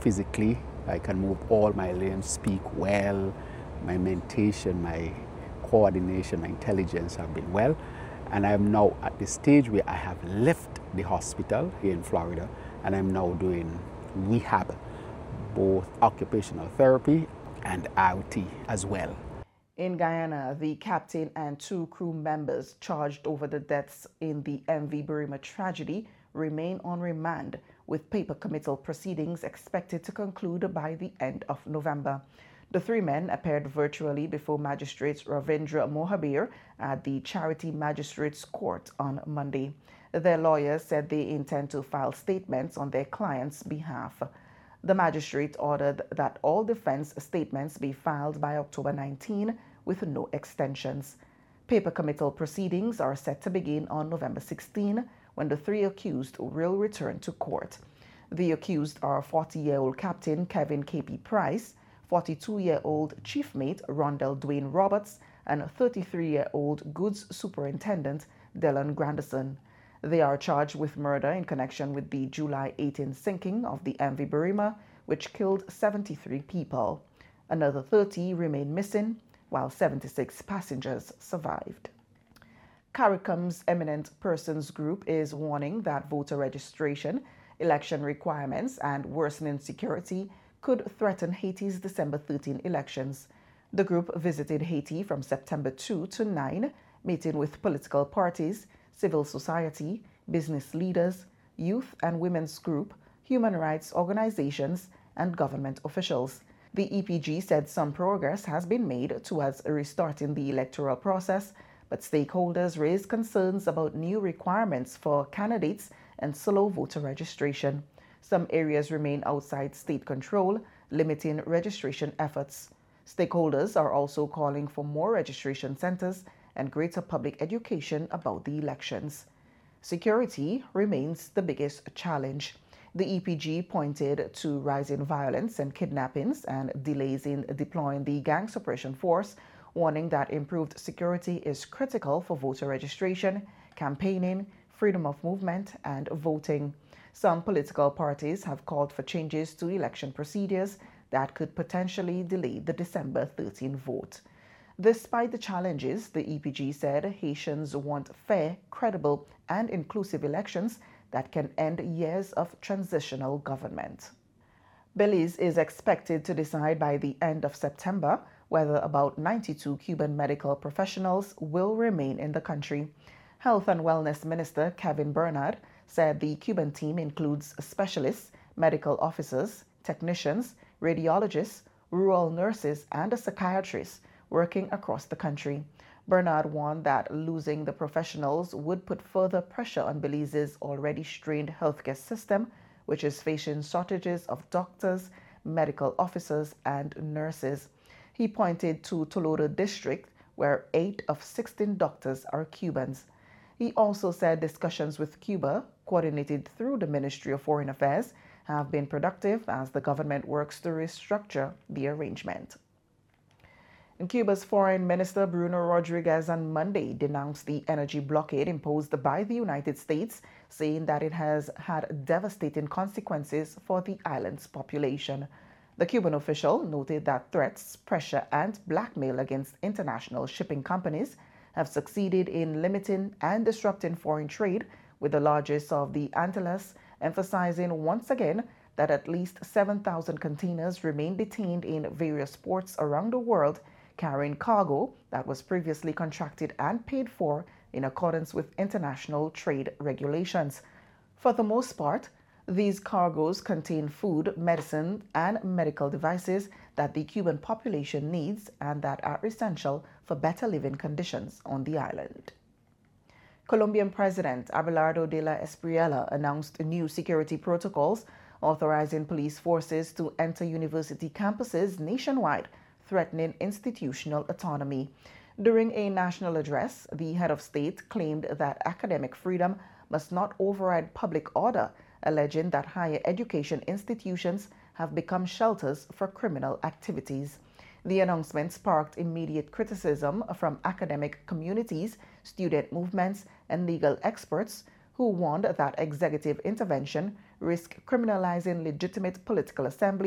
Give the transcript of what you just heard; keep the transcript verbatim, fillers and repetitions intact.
physically. I can move all my limbs, speak well, my mentation, my coordination, my intelligence have been well. And I'm now at the stage where I have left the hospital here in Florida, and I'm now doing rehab, both occupational therapy and I O T as well. In Guyana, the captain and two crew members charged over the deaths in the M V Burima tragedy remain on remand, with paper committal proceedings expected to conclude by the end of November. The three men appeared virtually before Magistrate Ravindra Mohabir at the Charity Magistrates Court on Monday. Their lawyers said they intend to file statements on their clients' behalf. The magistrate ordered that all defense statements be filed by October nineteenth with no extensions. Paper committal proceedings are set to begin on November sixteenth, when the three accused will return to court. The accused are forty-year-old Captain Kevin K P Price, forty-two-year-old Chief Mate Rondell Dwayne Roberts, and thirty-three-year-old Goods Superintendent Dylan Granderson. They are charged with murder in connection with the July eighteenth sinking of the M V Burima, which killed seventy-three people. Another thirty remain missing, while seventy-six passengers survived. CARICOM's Eminent Persons Group is warning that voter registration, election requirements, and worsening security could threaten Haiti's December thirteenth elections. The group visited Haiti from September second to ninth, meeting with political parties, civil society, business leaders, youth and women's group, human rights organizations, and government officials. The E P G said some progress has been made towards restarting the electoral process, but stakeholders raised concerns about new requirements for candidates and slow voter registration. Some areas remain outside state control, limiting registration efforts. Stakeholders are also calling for more registration centers and greater public education about the elections. Security remains the biggest challenge. The E P G pointed to rising violence and kidnappings and delays in deploying the gang suppression force, warning that improved security is critical for voter registration, campaigning, freedom of movement, and voting. Some political parties have called for changes to election procedures that could potentially delay the December thirteenth vote. Despite the challenges, the E P G said Haitians want fair, credible, and inclusive elections that can end years of transitional government. Belize is expected to decide by the end of September whether about ninety-two Cuban medical professionals will remain in the country. Health and Wellness Minister Kevin Bernard said the Cuban team includes specialists, medical officers, technicians, radiologists, rural nurses, and a psychiatrist working across the country. Bernard warned that losing the professionals would put further pressure on Belize's already strained healthcare system, which is facing shortages of doctors, medical officers, and nurses. He pointed to Tolodo District, where eight of sixteen doctors are Cubans. He also said discussions with Cuba, coordinated through the Ministry of Foreign Affairs, have been productive as the government works to restructure the arrangement. And Cuba's Foreign Minister Bruno Rodriguez on Monday denounced the energy blockade imposed by the United States, saying that it has had devastating consequences for the island's population. The Cuban official noted that threats, pressure, and blackmail against international shipping companies have succeeded in limiting and disrupting foreign trade with the largest of the Antilles, emphasizing once again that at least seven thousand containers remain detained in various ports around the world carrying cargo that was previously contracted and paid for in accordance with international trade regulations. For the most part, these cargoes contain food, medicine, and medical devices that the Cuban population needs and that are essential for better living conditions on the island. Colombian President Abelardo de la Espriella announced new security protocols authorizing police forces to enter university campuses nationwide, threatening institutional autonomy. During a national address, the head of state claimed that academic freedom must not override public order, alleging that higher education institutions have become shelters for criminal activities. The announcement sparked immediate criticism from academic communities, student movements, and legal experts who warned that executive intervention risk criminalizing legitimate political assembly